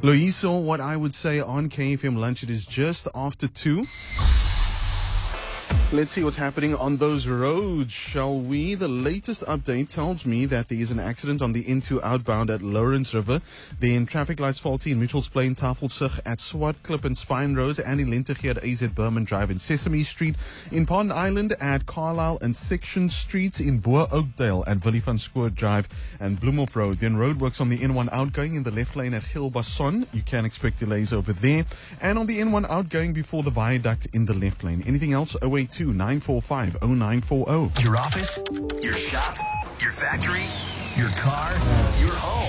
Loiso, what I would say on KFM Lunch, it is just after 2. Let's see what's happening on those roads, shall we? The latest update tells me that there is an accident on the N2 outbound at Lawrence River. Then traffic lights faulty in Mitchells Plain, Tafelsig at Swartklip and Spine Roads, and in Lentegeur at AZ Berman Drive and Sesame Street. In Pond Island at Carlisle and Section Streets, in Boer Oakdale at Willie van Schoor Drive and Bloemhof Road. Then roadworks on the N1 outgoing in the left lane at Gilbasson. You can expect delays over there. And on the N1 outgoing before the viaduct in the left lane. Anything else? 082-945-0940. Your office, your shop, your factory, your car, your home.